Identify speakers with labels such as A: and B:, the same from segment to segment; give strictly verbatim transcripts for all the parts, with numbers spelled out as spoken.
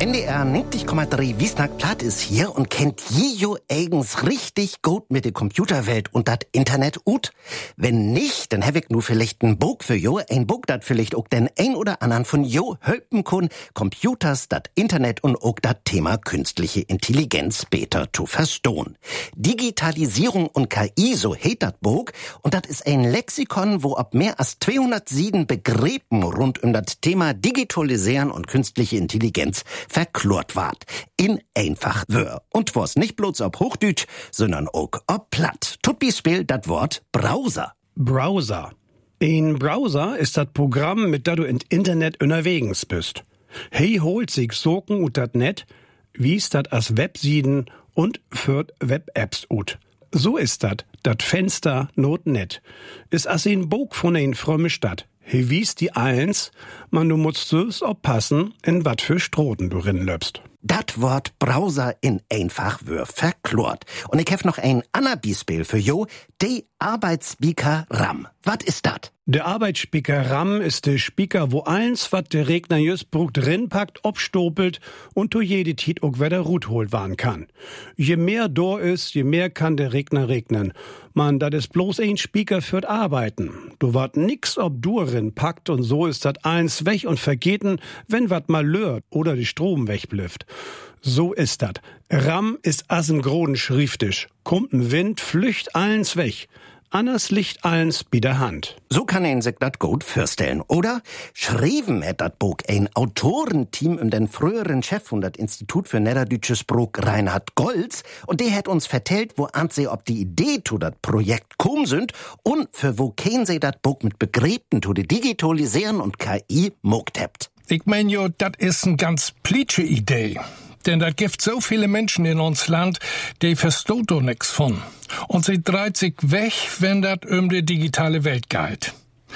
A: N D R neunzig Komma drei Wiesnack Platt ist hier und kennt Jio eigens richtig gut mit der Computerwelt und dat Internet ut? Wenn nicht, dann hab ich nur vielleicht ein Buch für Jo, ein Buch, dat vielleicht auch den ein oder anderen von Jo helfen kann, Computers, dat Internet und auch dat Thema künstliche Intelligenz besser zu verstehen. Digitalisierung und K I, so heet dat Buch, und dat ist ein Lexikon, wo ab mehr als zweihundertsieben Begriffen rund um das Thema Digitalisieren und künstliche Intelligenz verklort ward. In einfach wör. Und was nicht bloß ob Hochdeutsch, sondern auch ob Platt. Tut Beispiel dat Wort Browser.
B: Browser. Ein Browser ist das Programm, mit dem du ins Internet unterwegs bist. Hey holt sich Soken ut dat Net, wie's dat as Websieden und führt Web-Apps ut. So ist dat, dat Fenster not net. Is as ein Bog von ein frömme Stadt. He wies die eins, man du musst es aufpassen, in wat für Stroten du rinlöpst.
A: Dat Wort Browser in einfach wör verklort. Und ich hef noch ein ander Beispiel für Jo, de Arbeitsspeaker RAM. Wat ist dat?
B: Der Arbeitsspeaker RAM ist der Speaker, wo eins, wat der Regner just brucht, rinpackt, obstopelt und du jede Tit auch wieder Rut holt waren kann. Je mehr do ist, je mehr kann der Regner regnen. Man, dat ist bloß ein Speaker fürs Arbeiten. Du wart nix, ob du rinpackt und so ist dat eins weg und vergeten, wenn wat mal lört oder die Strom wegblüfft. So ist dat. RAM ist asen groden schriftisch. Kommt n Wind, flücht allens weg. Anders liegt allens bi der Hand.
A: So kann ein sich dat gut vorstellen, oder? Schrieben hat dat Buch ein Autorenteam um den früheren Chef von dat Institut für Niederdeutsches Sprach, Reinhard Golz, und der hat uns vertellt, wo an sie ob die Idee zu dat Projekt kommen sind und für wo kein sie dat Buch mit Begräbten zu de Digitalisieren und K I mogt hebt.
C: Ich mein jo, dat is n ganz plitsche Idee. Denn da gibt so viele Menschen in uns Land, die versteht doch nix von. Und sie dreht sich weg, wenn dat um die digitale Welt geht.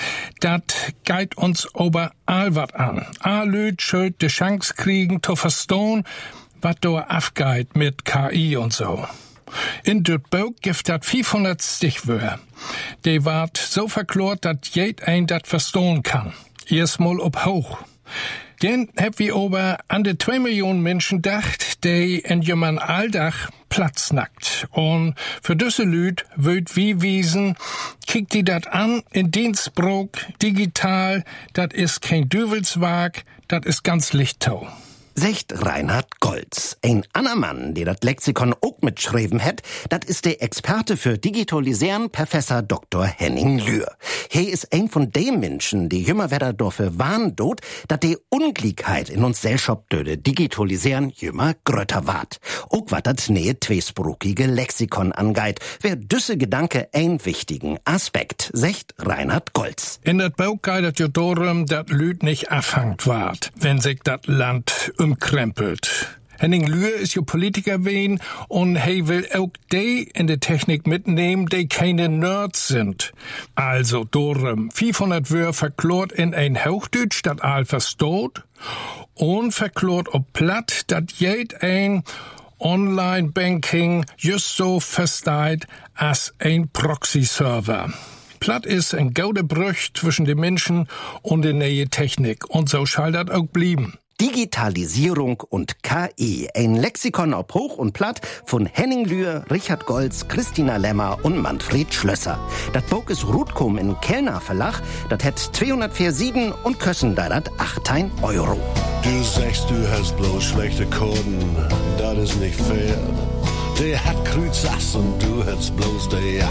C: Dat geht uns aber all wat an. All Lüt schuld die Chance kriegen, zu verstehen, wat da afgeht mit K I und so. In dat Buch gibt dat fünfhundert Stichwörter. Die ward so verklort, dat jed ein dat verstehen kann. Erstmal ob hoch. Den hab wir aber an de zwei Millionen Menschen dacht, die in jemand Alldach Platz nackt. Und für düsse Lüd würd wie wiesen, kickt die dat an in Dienstbrook, digital, dat is kein Düvelswag, dat is ganz Lichtau.
A: Secht Reinhard Golz. Ein ander Mann, der das Lexikon auch mitschreiben hat, dat ist der Experte für Digitalisieren, Professor Doktor Henning Lühr. Er ist ein von den Menschen, die jümmer werden dafür warnen dort, dat die Ungleichheit in uns Gesellschaft döde Digitalisieren jümmer grötter ward. Auch wat dat nähe zweisprachige Lexikon angeht, wär düsse Gedanke ein wichtigen Aspekt, secht Reinhard Golz.
C: In dat Buch geht es ja darum, dat Lüd nicht affangt ward, wenn sich dat Land umkrempelt. Henning Lühr ist jo Politiker wen und he will auch die in der Technik mitnehmen, die keine Nerds sind. Also darum fünfhundert Wörter verklort in ein Hochdeutsch, dat all versteht, und verklort ob platt, dat jed ein Online-Banking just so versteht als ein Proxy-Server. Platt ist ein gaude Brüch zwischen den Menschen und der neue Technik und so schall dat auch blieben.
A: Digitalisierung und K I. Ein Lexikon ob Hoch und Platt von Henning Lühr, Richard Golz, Christina Lemmer und Manfred Schlösser. Das Buch ist Rutkum in Kellner Verlag. Das hat zweihundertvierundvierzig und kosten da dat achtzehn Euro.
D: Du sagst, du hast bloß schlechte Kurden. Das ist nicht fair. Der hat Kreuzass und du hast bloß der